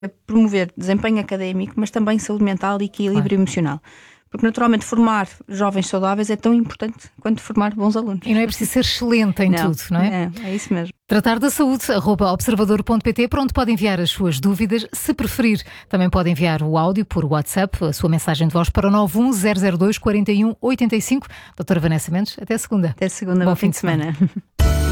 promover desempenho académico, mas também saúde mental e equilíbrio emocional. Porque naturalmente formar jovens saudáveis é tão importante quanto formar bons alunos. E não é preciso ser excelente em tudo, não é? É isso mesmo. Tratar da saúde, @observador.pt, para onde pode enviar as suas dúvidas. Se preferir, também pode enviar o áudio por WhatsApp, a sua mensagem de voz para o 91002 41 85. Doutora Vanessa Mendes, até segunda. Até segunda, bom fim de semana.